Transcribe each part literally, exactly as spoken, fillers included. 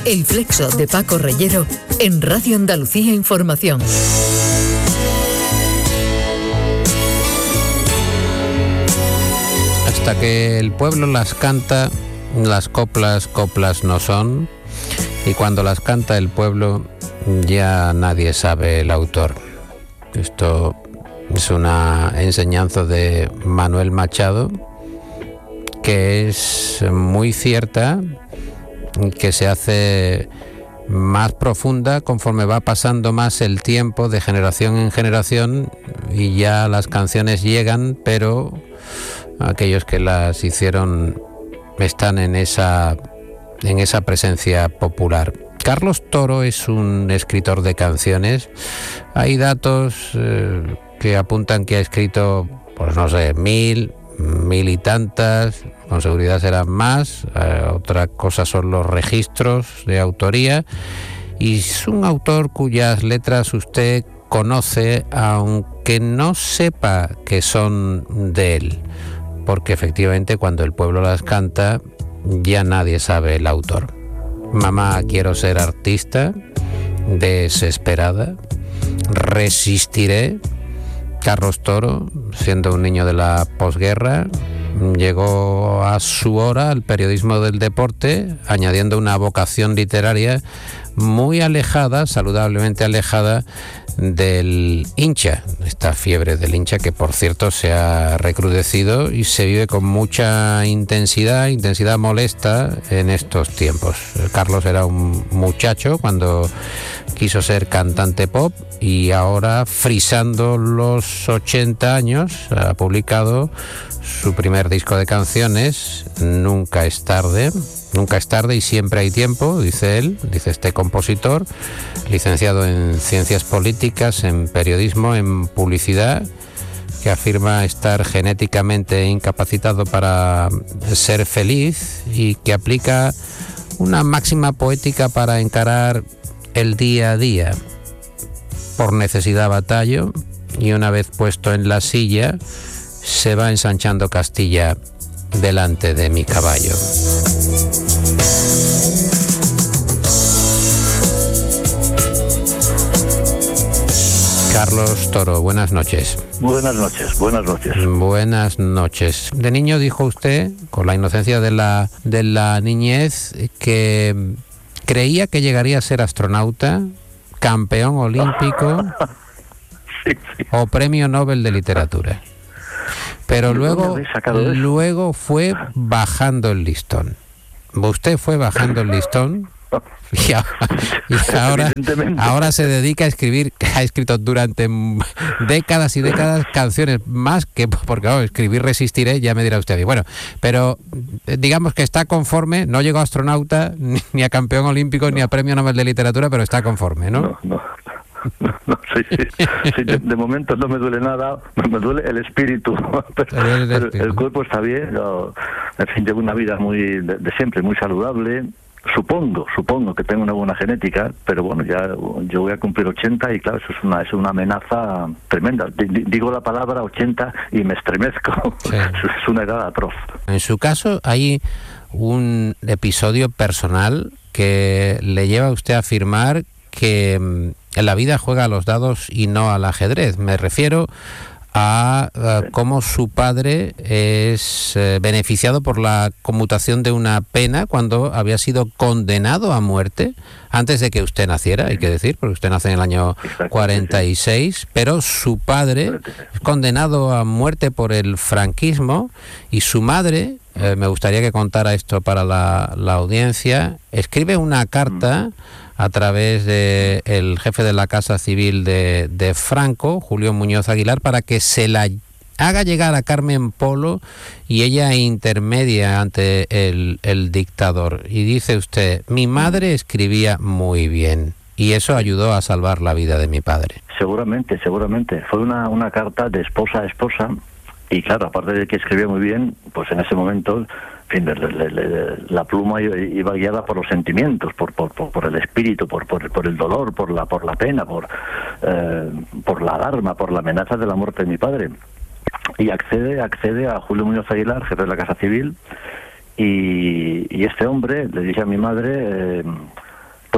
El Flexo de Paco Reyero en Radio Andalucía Información. Hasta que el pueblo las canta, las coplas, coplas no son. Y cuando las canta el pueblo, ya nadie sabe el autor. Esto es una enseñanza de Manuel Machado, que es muy cierta, que se hace más profunda conforme va pasando más el tiempo de generación en generación, y ya las canciones llegan, pero aquellos que las hicieron están en esa, en esa presencia popular. Carlos Toro es un escritor de canciones. Hay datos eh, que apuntan que ha escrito, pues no sé, mil, mil y tantas, con seguridad serán más. Eh, otra cosa son los registros de autoría. Y es un autor cuyas letras usted conoce, aunque no sepa que son de él, porque efectivamente cuando el pueblo las canta ya nadie sabe el autor. Mamá, quiero ser artista, Desesperada, Resistiré. Carlos Toro, siendo un niño de la posguerra, llegó a su hora al periodismo del deporte, añadiendo una vocación literaria muy alejada, saludablemente alejada, del hincha, esta fiebre del hincha que por cierto se ha recrudecido y se vive con mucha intensidad, intensidad molesta en estos tiempos. Carlos era un muchacho cuando quiso ser cantante pop y ahora, frisando los ochenta años, ha publicado su primer disco de canciones, Nunca es tarde. Nunca es tarde y siempre hay tiempo, dice él, dice este compositor, licenciado en Ciencias Políticas, en Periodismo, en Publicidad, que afirma estar genéticamente incapacitado para ser feliz y que aplica una máxima poética para encarar el día a día. Por necesidad batallo, y una vez puesto en la silla, se va ensanchando Castilla delante de mi caballo. Carlos Toro, buenas noches. Buenas noches, buenas noches. Buenas noches. De niño dijo usted, con la inocencia de la, de la niñez, que creía que llegaría a ser astronauta, campeón olímpico sí, sí. o premio Nobel de literatura. Pero luego, luego fue bajando el listón. Usted fue bajando el listón y ahora, y ahora, ahora se dedica a escribir, ha escrito durante décadas y décadas canciones más que, porque oh, escribir Resistiré, ya me dirá usted. Bueno, pero digamos que está conforme, no llegó a astronauta, ni a campeón olímpico, ni a premio Nobel de literatura, pero está conforme, ¿no? No, no. No, no, sí, sí, sí, de, de momento no me duele nada, me duele el espíritu, pero, el, espíritu. El, el cuerpo está bien. Yo, en fin, llevo una vida muy de, de siempre, muy saludable. Supongo, supongo que tengo una buena genética, pero bueno, ya yo voy a cumplir ochenta y claro, eso es una, es una amenaza tremenda. D- digo la palabra ochenta y me estremezco. Sí. Es una edad atroz. En su caso, hay un episodio personal que le lleva a usted a afirmar que en la vida juega a los dados y no al ajedrez. Me refiero a, a cómo su padre es eh, beneficiado por la conmutación de una pena cuando había sido condenado a muerte antes de que usted naciera, hay que decir, porque usted nace en el año cuarenta y seis, pero su padre es condenado a muerte por el franquismo y su madre, eh, me gustaría que contara esto para la, la audiencia, escribe una carta a través de el jefe de la Casa Civil de, de Franco, Julio Muñoz Aguilar, para que se la haga llegar a Carmen Polo y ella intermedia ante el, el dictador. Y dice usted, mi madre escribía muy bien y eso ayudó a salvar la vida de mi padre. Seguramente, seguramente. Fue una, una carta de esposa a esposa y claro, aparte de que escribía muy bien, pues en ese momento... En fin, le, le, le, la pluma iba guiada por los sentimientos, por por, por, por el espíritu, por, por por el dolor, por la por la pena, por eh, por la alarma, por la amenaza de la muerte de mi padre. Y accede accede a Julio Muñoz Aguilar, jefe de la Casa Civil, y, y este hombre le dice a mi madre, eh,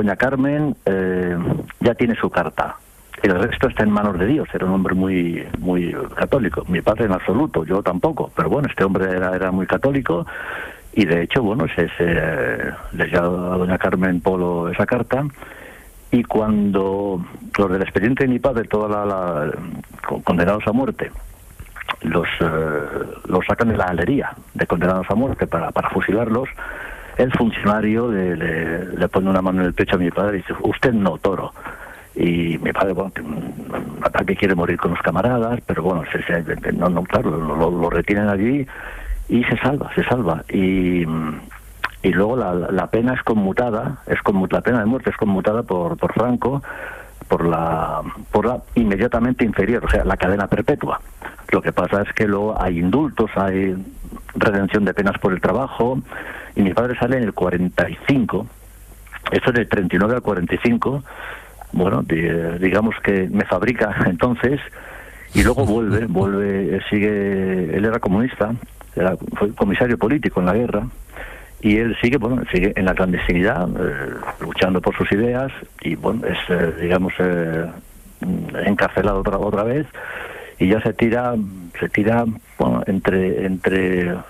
Doña Carmen eh, ya tiene su carta. El resto está en manos de Dios. Era un hombre muy muy católico. Mi padre en absoluto, yo tampoco. Pero bueno, este hombre era, era muy católico y de hecho, bueno, se, se le dio a Doña Carmen Polo esa carta. Y cuando los del expediente de mi padre, toda la, la condenados a muerte, los eh, los sacan de la galería de condenados a muerte para, para fusilarlos, el funcionario le, le, le pone una mano en el pecho a mi padre y dice: usted no, toro. Y mi padre, bueno, un ataque, quiere morir con los camaradas, pero bueno, se, se, no, no, claro, lo, lo retienen allí y se salva, se salva. Y, y luego la, la pena es conmutada, es conmut, la pena de muerte es conmutada por, por Franco, por la, por la inmediatamente inferior, o sea, la cadena perpetua. Lo que pasa es que luego hay indultos, hay redención de penas por el trabajo, y mi padre sale en el cuarenta y cinco, esto es del treinta y nueve al cuarenta y cinco. Bueno, digamos que me fabrica entonces y luego vuelve, vuelve, sigue, él era comunista, era, fue comisario político en la guerra y él sigue, bueno, sigue en la clandestinidad, eh, luchando por sus ideas y bueno, es, eh, digamos, eh, encarcelado otra otra vez y ya se tira, se tira, bueno, entre entre eh,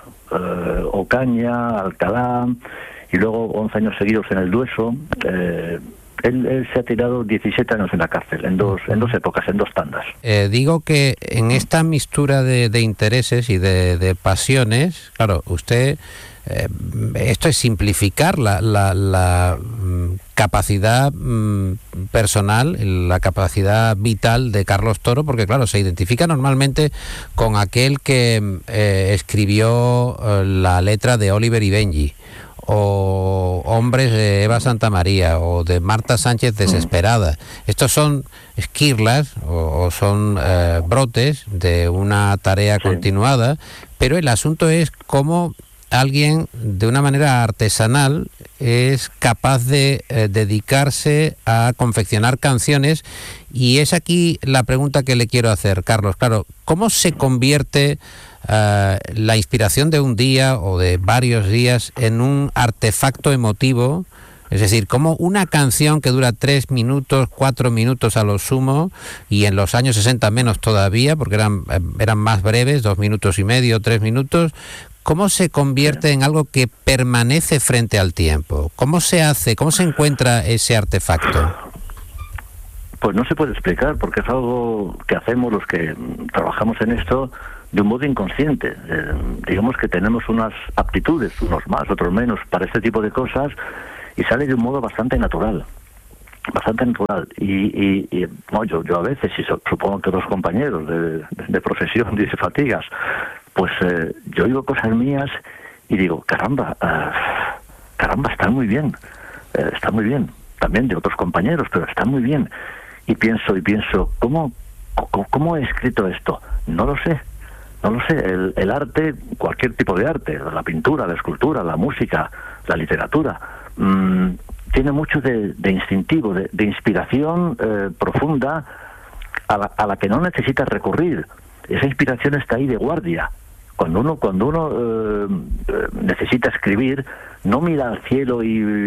Ocaña, Alcalá y luego once años seguidos en el Dueso. Eh, Él, él se ha tirado diecisiete años en la cárcel, en dos en dos épocas, en dos tandas. Eh, digo que en esta mistura de, de intereses y de, de pasiones, claro, usted, eh, esto es simplificar la, la, la mm, capacidad mm, personal, la capacidad vital de Carlos Toro, porque claro, se identifica normalmente con aquel que eh, escribió eh, la letra de Oliver y Benji, o Hombres de Eva Santamaría, o de Marta Sánchez Desesperada. Estos son esquirlas o, o son eh, brotes de una tarea sí. continuada, pero el asunto es cómo alguien de una manera artesanal es capaz de eh, dedicarse a confeccionar canciones, y es aquí la pregunta que le quiero hacer, Carlos. Claro, ¿cómo se convierte Uh, la inspiración de un día o de varios días en un artefacto emotivo? Es decir, como una canción que dura tres minutos, cuatro minutos a lo sumo, y en los años sesenta menos todavía, porque eran, eran más breves, dos minutos y medio, tres minutos, ¿cómo se convierte en algo que permanece frente al tiempo? ¿Cómo se hace, cómo se encuentra ese artefacto? Pues no se puede explicar, porque es algo que hacemos los que trabajamos en esto de un modo inconsciente. Eh, digamos que tenemos unas aptitudes, unos más, otros menos, para este tipo de cosas, y sale de un modo bastante natural, bastante natural. Y, y, y no, yo, yo a veces, y supongo que otros compañeros de, de profesión, dice Fatigas, pues eh, yo oigo cosas mías y digo, caramba, uh, caramba, están muy bien, eh, están muy bien, también de otros compañeros, pero están muy bien. Y pienso, y pienso, ¿cómo, cómo, cómo he escrito esto? No lo sé. No lo sé, el, el arte, cualquier tipo de arte, la pintura, la escultura, la música, la literatura, mmm, tiene mucho de, de instintivo, de, de inspiración eh, profunda a la, a la que no necesitas recurrir. Esa inspiración está ahí de guardia. Cuando uno cuando uno eh, necesita escribir, no mira al cielo y,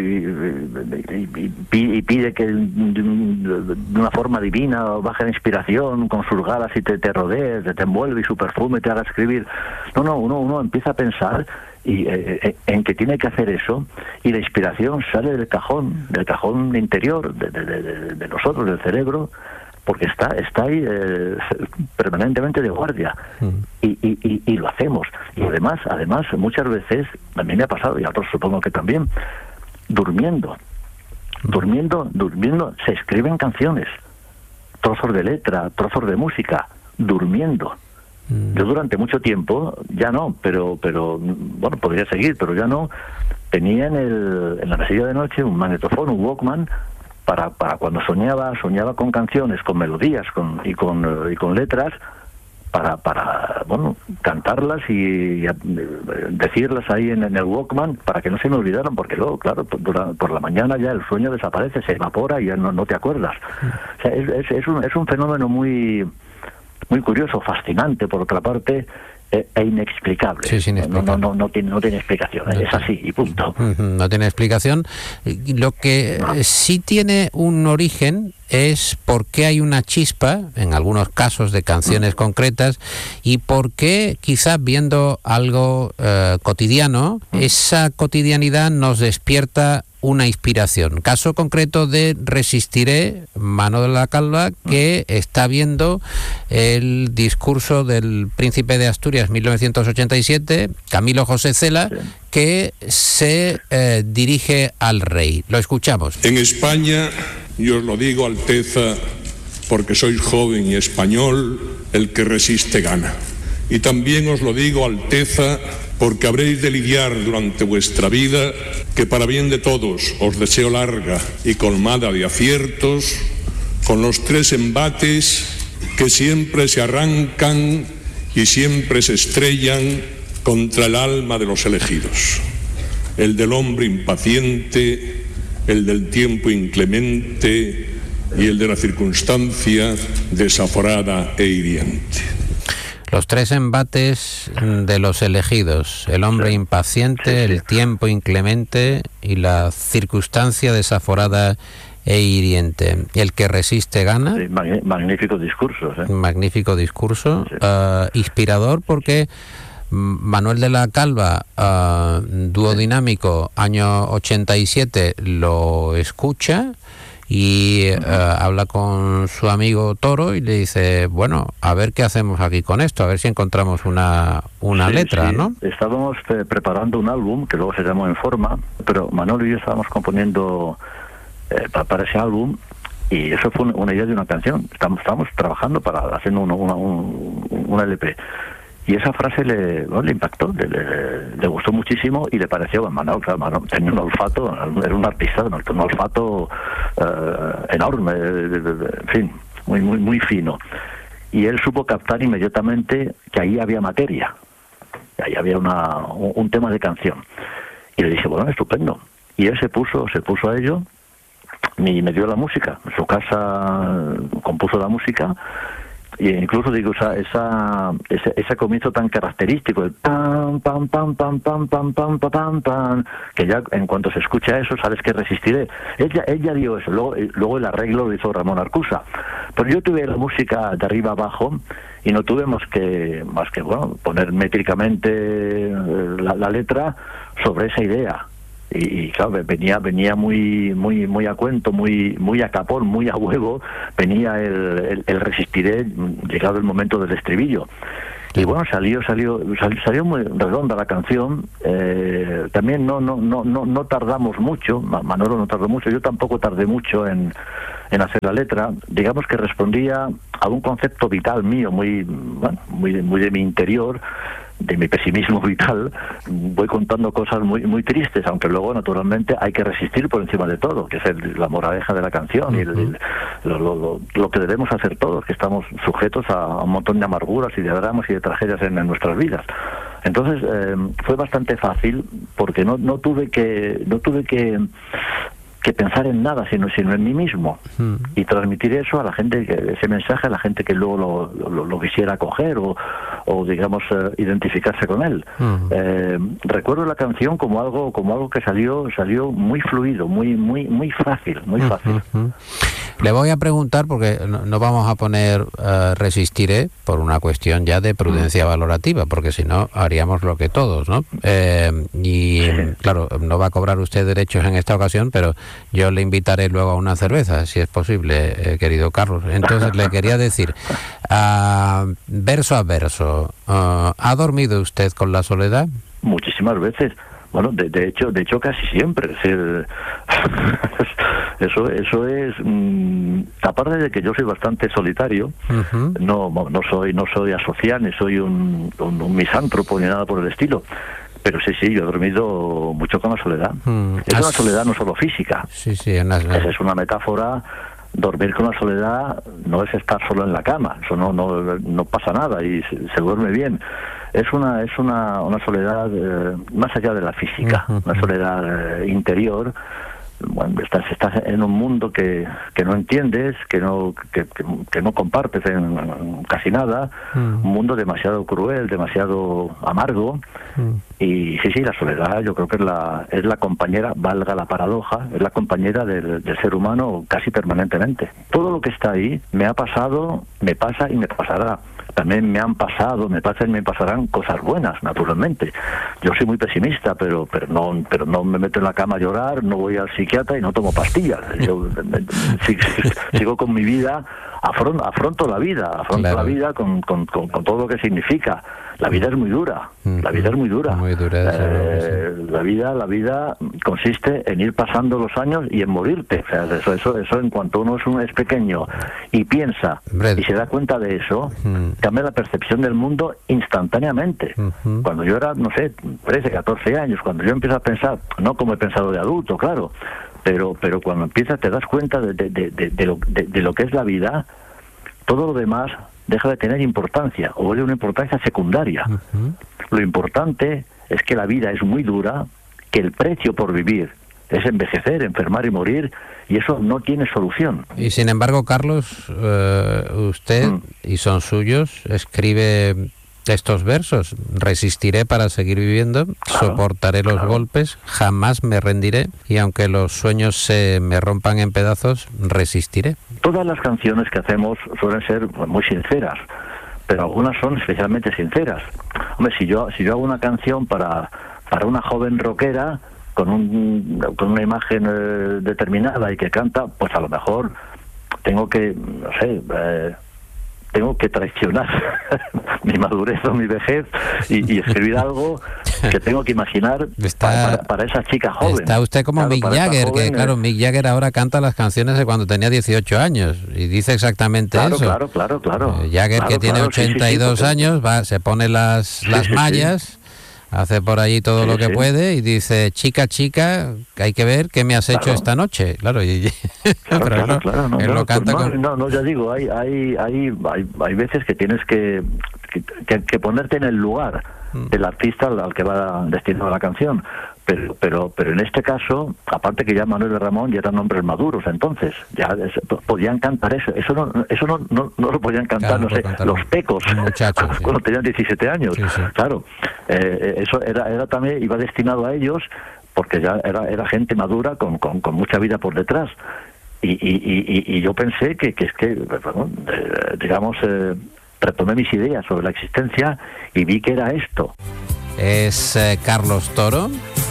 y, y, y pide que de una forma divina baje la inspiración con sus galas y te, te rodee, te, te envuelve y su perfume te haga escribir. No, no, uno, uno empieza a pensar y, eh, en que tiene que hacer eso, y la inspiración sale del cajón, del cajón interior de, de, de, de nosotros, del cerebro, porque está está ahí eh, permanentemente de guardia, mm. y, y, y, y lo hacemos. Y además, además muchas veces, a mí me ha pasado, y a otros supongo que también, durmiendo, durmiendo, durmiendo, se escriben canciones, trozos de letra, trozos de música, durmiendo. Mm. Yo durante mucho tiempo, ya no, pero, pero bueno, podría seguir, pero ya no, tenía en, el, en la mesilla de noche un magnetofón, un Walkman, Para, para cuando soñaba, soñaba con canciones, con melodías con, y con y con letras, para, para bueno, cantarlas y, y decirlas ahí en, en el Walkman, para que no se me olvidaran, porque luego, claro, por, por la mañana ya el sueño desaparece, se evapora y ya no, no te acuerdas. O sea, es, es, es, un, es un fenómeno muy, muy curioso, fascinante por otra parte, e, e inexplicable. Sí, sí, inexplicable. No, no, no, no, tiene, no tiene explicación, no, es así y punto. No tiene explicación. Lo que no. sí tiene un origen es por qué hay una chispa, en algunos casos de canciones uh-huh. concretas, y por qué quizás viendo algo uh, cotidiano, uh-huh. esa cotidianidad nos despierta una inspiración. Caso concreto de Resistiré, Mano de la Calva, que está viendo el discurso del Príncipe de Asturias mil novecientos ochenta y siete, Camilo José Cela, sí. que se eh, dirige al rey. Lo escuchamos. En España, y os lo digo, Alteza, porque sois joven y español, el que resiste gana. Y también os lo digo, Alteza, porque habréis de lidiar durante vuestra vida, que para bien de todos os deseo larga y colmada de aciertos, con los tres embates que siempre se arrancan y siempre se estrellan contra el alma de los elegidos. El del hombre impaciente, el del tiempo inclemente y el de la circunstancia desaforada e hiriente. Los tres embates de los elegidos, el hombre impaciente, el tiempo inclemente y la circunstancia desaforada e hiriente. El que resiste gana. Sí, magnífico discurso. ¿eh? Magnífico discurso, sí. uh, inspirador porque Manuel de la Calva, uh, dúo sí. dinámico, año ochenta y siete, lo escucha y uh, habla con su amigo Toro y le dice, bueno, a ver qué hacemos aquí con esto, a ver si encontramos una una sí, letra, sí. ¿no? Estábamos eh, preparando un álbum que luego se llamó En Forma, pero Manolo y yo estábamos componiendo eh, para, para ese álbum y eso fue una idea de una canción. Estamos, estábamos trabajando para hacer una, una, un, un L P. Y esa frase le, bueno, le impactó, le, le, le gustó muchísimo y le pareció, bueno, Manolo, claro, Manolo tenía un olfato, era un artista, un olfato uh, enorme, en fin, muy, muy, muy fino. Y él supo captar inmediatamente que ahí había materia, que ahí había una, un, un tema de canción. Y le dije, bueno, estupendo. Y él se puso, se puso a ello y me dio la música. En su casa compuso la música. Y incluso digo esa, esa ese, ese comienzo tan característico, el pam pam pam pam pam pam pam pam pam pam, que ya en cuanto se escucha eso sabes que resistiré. Ella ella dio eso, luego, luego el arreglo lo hizo Ramón Arcusa. Pero yo tuve la música de arriba abajo y no tuvimos que más que bueno poner métricamente la, la letra sobre esa idea. Y, y claro, venía venía muy muy muy a cuento, muy muy a capón, muy a huevo, venía el, el, el resistiré llegado el momento del estribillo. Y bueno, salió salió salió, salió muy redonda la canción. Eh, también no no no no no tardamos mucho, Manolo no tardó mucho, yo tampoco tardé mucho en en hacer la letra. Digamos que respondía a un concepto vital mío, muy bueno, muy muy de mi interior, de mi pesimismo vital. Voy contando cosas muy muy tristes, aunque luego naturalmente hay que resistir por encima de todo, que es el, la moraleja de la canción. Uh-huh. Y el, el, lo, lo, lo que debemos hacer todos, que estamos sujetos a, a un montón de amarguras y de dramas y de tragedias en, en nuestras vidas. Entonces eh, fue bastante fácil porque no no tuve que no tuve que que pensar en nada, sino, sino en mí mismo. Mm. Y transmitir eso a la gente, que ese mensaje a la gente que luego lo, lo, lo quisiera coger o, o digamos, eh, identificarse con él. Mm. Eh, recuerdo la canción como algo como algo que salió salió muy fluido, muy muy muy fácil, muy fácil. Mm-hmm. Le voy a preguntar, porque no, no vamos a poner uh, Resistiré por una cuestión ya de prudencia mm. valorativa, porque si no haríamos lo que todos, ¿no? Eh, y sí. Claro, no va a cobrar usted derechos en esta ocasión, pero yo le invitaré luego a una cerveza, si es posible, eh, querido Carlos. Entonces le quería decir, uh, verso a verso, uh, ¿ha dormido usted con la soledad? Muchísimas veces. Bueno, de, de hecho, de hecho casi siempre. Es decir, eso, eso es mmm, aparte de que yo soy bastante solitario. Uh-huh. No, no soy, no soy asocial, ni soy un, un, un misántropo ni nada por el estilo. Pero sí, sí, yo he dormido mucho con la soledad. Mm. Es una soledad no solo física. Sí, sí, en las... Es una metáfora. Dormir con la soledad no es estar solo en la cama. Eso no, no, no pasa nada y se, se duerme bien. Es una es una, una soledad eh, más allá de la física, uh-huh. Una soledad eh, interior bueno, estás, estás en un mundo que, que no entiendes, que no que, que, que no compartes en, en casi nada, mm. un mundo demasiado cruel, demasiado amargo, mm. y sí, sí, la soledad yo creo que es la, es la compañera, valga la paradoja, es la compañera del, del ser humano casi permanentemente. Todo lo que está ahí me ha pasado, me pasa y me pasará. También me han pasado, me pasan y me pasarán cosas buenas, naturalmente. Yo soy muy pesimista, pero pero no pero no me meto en la cama a llorar, no voy al psiquiatra y no tomo pastillas. Yo sigo con mi vida, afronto, afronto la vida, afronto claro. la vida con, con, con, con todo lo que significa. La vida es muy dura, la vida es muy dura. Muy dura eh, sí. La vida, la vida consiste en ir pasando los años y en morirte. O sea, eso, eso, eso en cuanto uno es, un, es pequeño y piensa Red. y se da cuenta de eso, uh-huh. cambia la percepción del mundo instantáneamente. Uh-huh. Cuando yo era, no sé, trece, catorce años, cuando yo empiezo a pensar, no como he pensado de adulto, claro, pero pero cuando empiezas te das cuenta de, de, de, de, de, lo, de, de lo que es la vida, todo lo demás deja de tener importancia o de una importancia secundaria. Uh-huh. Lo importante es que la vida es muy dura, que el precio por vivir es envejecer, enfermar y morir, y eso no tiene solución. Y sin embargo, Carlos, uh, usted, mm. y son suyos, escribe estos versos: resistiré para seguir viviendo, claro, soportaré los claro. golpes, jamás me rendiré, y aunque los sueños se me rompan en pedazos, resistiré. Todas las canciones que hacemos suelen ser muy sinceras, pero algunas son especialmente sinceras. Hombre, si yo si yo hago una canción para para una joven rockera con un con una imagen eh, determinada y que canta, pues a lo mejor tengo que, no sé, eh, tengo que traicionar mi madurez o mi vejez y, y escribir algo que tengo que imaginar está, para, para esa chica joven. Está usted como claro, Mick Jagger, que claro, Mick Jagger ahora canta las canciones de cuando tenía dieciocho años y dice exactamente claro, eso. Claro, claro, claro. Eh, Jagger, claro, que tiene claro, ochenta y dos sí, sí, sí, años, va, se pone las, sí, las sí, mallas... Sí. Hace por allí todo sí, lo que sí. puede y dice, chica, chica, hay que ver qué me has claro. hecho esta noche. Claro, y, claro, pero claro, no, claro, no, él no, lo canta pues no, con... no, no, ya digo, hay, hay, hay, hay, hay veces que tienes que, que, que ponerte en el lugar mm. del artista al, al que va destinado a la canción. Pero, pero, pero en este caso, aparte que ya Manuel de Ramón ya eran hombres maduros, entonces ya es, podían cantar eso. Eso no, eso no, no, no lo podían cantar, claro, no sé, cantar los Pecos, muchacho, sí. cuando tenían diecisiete años. Sí, sí. Claro, eh, eso era, era también iba destinado a ellos, porque ya era, era gente madura con, con, con mucha vida por detrás. Y, y, y, y yo pensé que, que es que, bueno, eh, digamos, eh, retomé mis ideas sobre la existencia y vi que era esto. Es eh, Carlos Toro,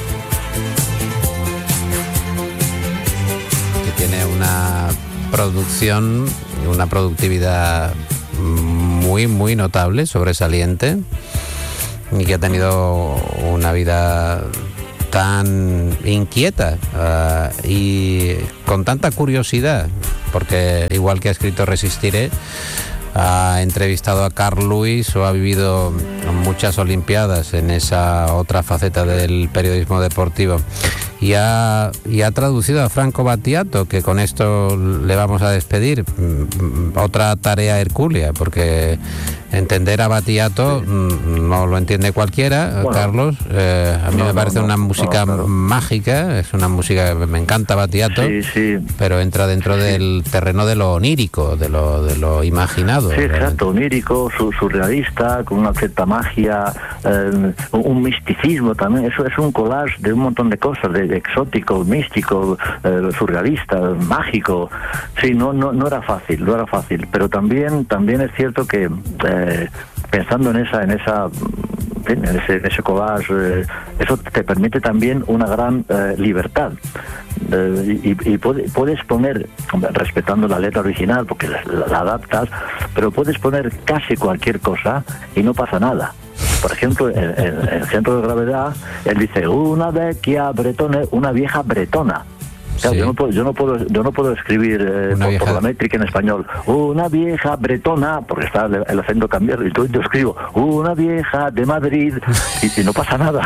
que tiene una producción, una productividad muy, muy notable, sobresaliente, y que ha tenido una vida tan inquieta uh, y con tanta curiosidad, porque igual que ha escrito Resistiré, ha entrevistado a Carl Lewis o ha vivido muchas olimpiadas en esa otra faceta del periodismo deportivo, y ha, y ha traducido a Franco Battiato, que con esto le vamos a despedir. Otra tarea hercúlea, porque entender a Battiato sí. no lo entiende cualquiera, bueno, Carlos. Eh, a mí no, me parece no, una no, música no, claro. mágica, es una música, me encanta Battiato, sí, sí. pero entra dentro sí. del terreno de lo onírico, de lo, de lo imaginado. Sí, exacto, onírico, su, surrealista, con una cierta magia, eh, un misticismo también. Eso es un collage de un montón de cosas, de exótico, místico, eh, surrealista, mágico. Sí, no, no, no era fácil, no era fácil, pero también, también es cierto que eh, pensando en esa, en esa, en ese, en ese collage, eh, eso te permite también una gran eh, libertad. Eh, y, y puede, puedes poner, respetando la letra original, porque la, la adaptas, pero puedes poner casi cualquier cosa y no pasa nada. Por ejemplo, en, en, en el centro de gravedad, él dice una vecchia bretona, una vieja bretona. Claro, sí. yo no puedo, yo no puedo, yo no puedo escribir eh, por, por la métrica en español una vieja bretona, porque está el, el acento cambiado, y entonces yo escribo una vieja de Madrid y, y no pasa nada.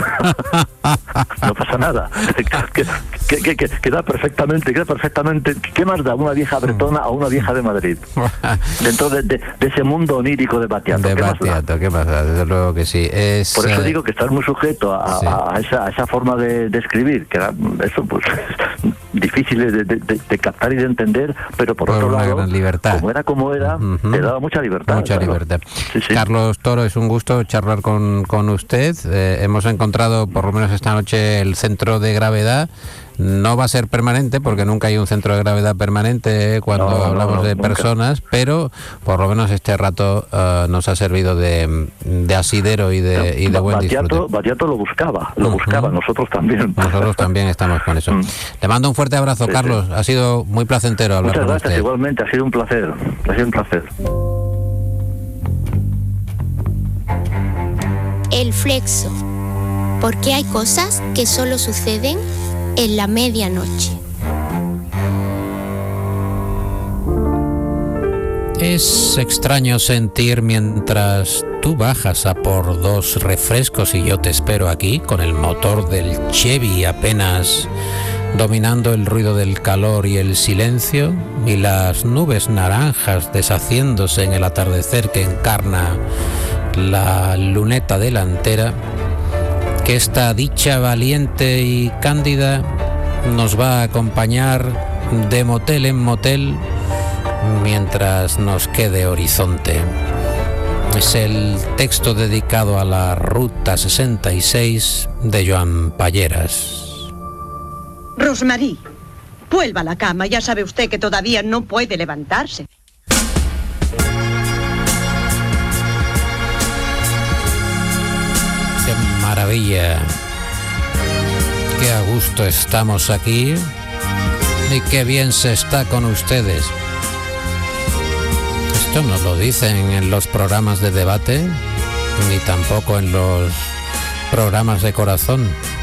No pasa nada. Que, que, que, que, queda perfectamente, queda perfectamente. ¿Qué más da una vieja bretona a una vieja de Madrid? Dentro de, de, de ese mundo onírico de Battiato. De ¿Qué Battiato, más ¿qué pasa? Desde luego que sí. Es, por eso digo que estás muy sujeto a, sí. a, a, esa, a esa forma de, de escribir, que era, eso pues difíciles de, de, de, de captar y de entender, pero por, por otro una lado, gran libertad. como era como era, uh-huh. te daba mucha libertad. Mucha claro. libertad. Sí, sí. Carlos Toro, es un gusto charlar con, con usted. Eh, hemos encontrado, por lo menos esta noche, el centro de gravedad. No va a ser permanente, porque nunca hay un centro de gravedad permanente cuando no, hablamos no, no, de nunca. personas, pero por lo menos este rato uh, nos ha servido de, de asidero y de, y de buen Battiato, disfrute. Battiato lo buscaba, lo uh-huh. buscaba, nosotros también. Nosotros también estamos con eso. Mm. Le mando un fuerte abrazo, sí, Carlos. Sí. Ha sido muy placentero hablar Muchas con gracias, usted. Igualmente, ha sido un placer. Ha sido un placer. El flexo. Porque hay cosas que solo suceden en la medianoche. Es extraño sentir mientras tú bajas a por dos refrescos y yo te espero aquí con el motor del Chevy apenas dominando el ruido del calor y el silencio y las nubes naranjas deshaciéndose en el atardecer que encarna la luneta delantera, que esta dicha valiente y cándida nos va a acompañar de motel en motel mientras nos quede horizonte. Es el texto dedicado a la Ruta sesenta y seis de Joan Palleras. Rosmarie, vuelva a la cama, ya sabe usted que todavía no puede levantarse. Qué maravilla, qué a gusto estamos aquí y qué bien se está con ustedes. Esto no lo dicen en los programas de debate, ni tampoco en los programas de corazón.